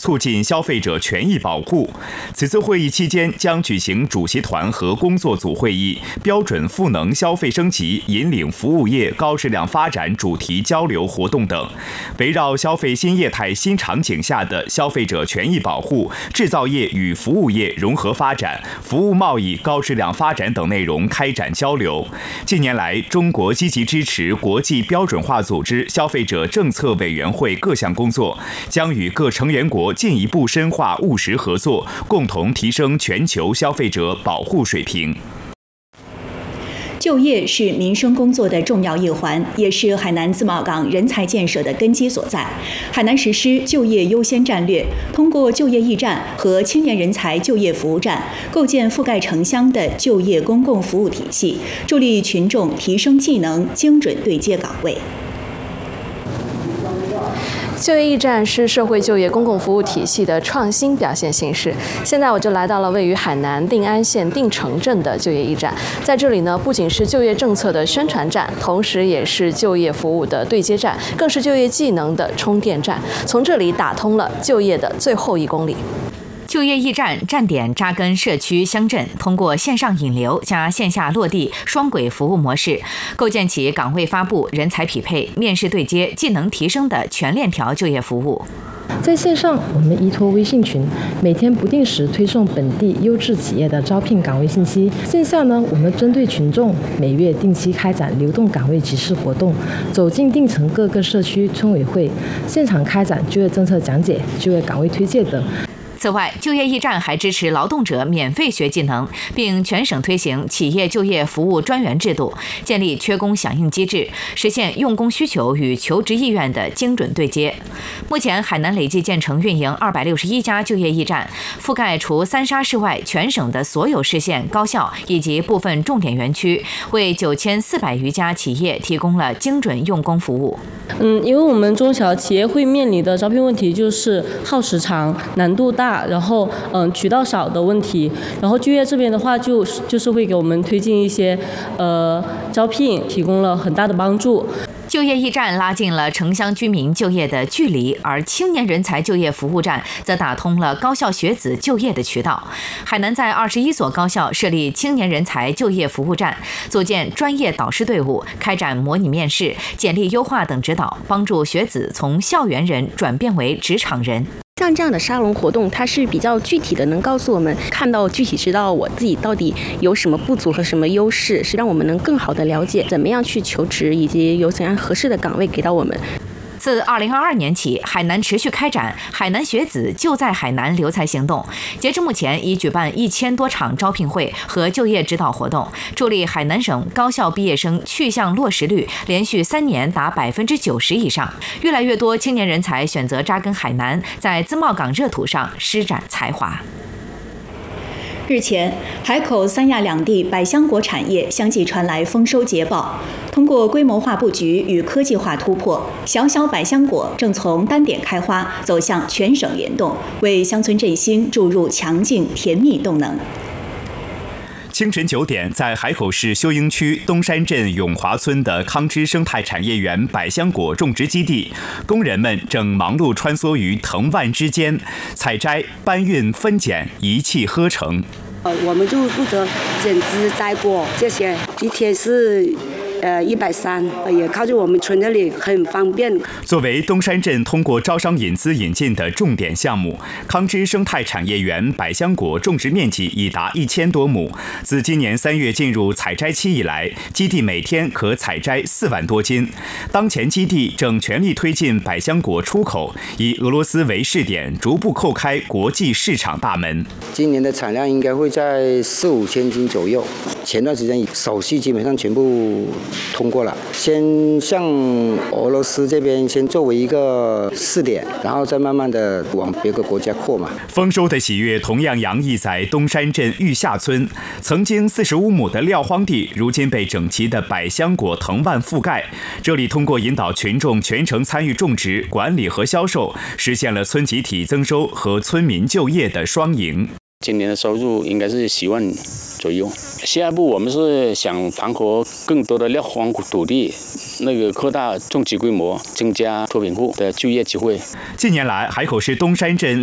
促进消费者权益保护。此次会议期间将举行主席团和工作组会议、标准赋能消费升级、引领服务业高质量发展主题交流活动等，围绕消费新业态新场景下的消费者权益保护、制造业与服务业融合发展、服务贸易高质量发展等内容开展交流。近年来，中国积极支持国际标准化组织消费者政策委员会各项工作，将与各成员国进一步深化务实合作，共同提升全球消费者保护水平。 就业是民生工作的重要一环，也是海南自贸港人才建设的根基所在。海南实施就业优先战略，通过就业驿站和青年人才就业服务站，构建覆盖城乡的就业公共服务体系，助力群众提升技能，精准对接岗位。 就业驿站是社会就业公共服务体系的创新表现形式。现在我就来到了位于海南定安县定城镇的就业驿站，在这里呢，不仅是就业政策的宣传站，同时也是就业服务的对接站，更是就业技能的充电站。从这里打通了就业的最后1公里。 就业驿站站点扎根社区乡镇，通过线上引流加线下落地双轨服务模式，构建起岗位发布、人才匹配、面试对接、技能提升的全链条就业服务。 在线上，我们依托微信群，每天不定时推送本地优质企业的招聘岗位信息；线下呢，我们针对群众，每月定期开展流动岗位集市活动，走进定城各个社区村委会，现场开展就业政策讲解、就业岗位推介等。 此外，就业驿站还支持劳动者免费学技能，并全省推行企业就业服务专员制度，建立缺工响应机制，实现用工需求与求职意愿的精准对接。目前，海南累计建成运营261家就业驿站，覆盖除三沙市外全省的所有市县、高校以及部分重点园区，为9400余家企业提供了精准用工服务。 因为我们中小企业会面临的招聘问题就是耗时长、难度大，然后渠道少的问题。然后就业这边的话，就是会给我们推进一些招聘，提供了很大的帮助。 就业驿站拉近了城乡居民就业的距离，而青年人才就业服务站则打通了高校学子就业的渠道。海南在21所高校设立青年人才就业服务站，组建专业导师队伍，开展模拟面试、简历优化等指导，帮助学子从校园人转变为职场人。 像这样的沙龙活动，它是比较具体的，能告诉我们看到具体知道我自己到底有什么不足和什么优势，是让我们能更好的了解怎么样去求职，以及有怎样合适的岗位给到我们。 自2022年起，海南持续开展海南学子就在海南留才行动，截至目前已举办1000多场招聘会和就业指导活动，助力海南省高校毕业生去向落实率连续3年达90%以上。越来越多青年人才选择扎根海南，在自贸港热土上施展才华。 日前，海口、三亚两地百香果产业相继传来丰收捷报。通过规模化布局与科技化突破，小小百香果正从单点开花走向全省联动，为乡村振兴注入强劲甜蜜动能。 清晨9点，在海口市修英区东山镇永华村的康芝生态产业园百香果种植基地，工人们正忙碌穿梭于藤蔓之间，采摘、搬运、分拣，一气呵成。 我们就负责剪枝、摘果这些，一天是130，也靠近我们村这里，很方便。 作为东山镇通过招商引资引进的重点项目，康芝生态产业园百香果种植面积已达1000多亩。自今年3月进入采摘期以来，基地每天可采摘4万多斤。当前基地正全力推进百香果出口，以俄罗斯为试点，逐步叩开国际市场大门。 今年的产量应该会在4-5千斤左右。前段时间手续基本上全部通过了，先向俄罗斯这边先作为一个试点，然后再慢慢的往别个国家扩嘛。 丰收的喜悦同样洋溢在东山镇玉下村，曾经45亩的撂荒地，如今被整齐的百香果藤蔓覆盖。这里通过引导群众全程参与种植、管理和销售，实现了村集体增收和村民就业的双赢。 今年的收入应该是10万左右。下一步我们是想盘活更多的撂荒土地，扩大种植规模，增加脱贫户的就业机会。 近年来，海口市东山镇